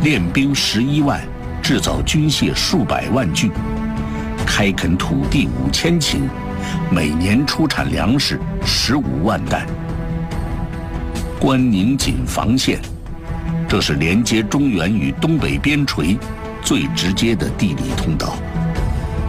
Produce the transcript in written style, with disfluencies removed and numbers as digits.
练兵11万，制造军械数百万具，开垦土地5000顷，每年出产粮食15万担。关宁锦防线，这是连接中原与东北边陲最直接的地理通道。